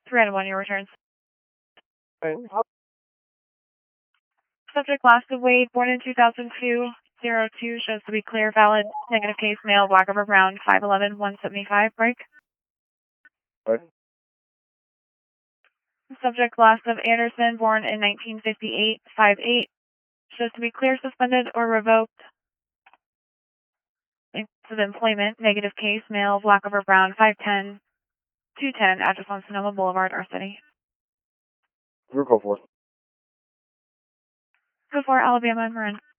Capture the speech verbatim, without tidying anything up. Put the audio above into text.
three out of one, your returns. Okay. Subject last of Wade, born in two thousand two, zero two, shows to be clear, valid, negative case, male, black over brown, five eleven, one seventy-five, break. Okay. Subject last of Anderson, born in nineteen fifty-eight, five eight, shows to be clear, suspended, or revoked. Of employment, negative case, male, black over brown, five ten, two ten, address on Sonoma Boulevard, our city. We'll go for it. Go for Alabama and Marin.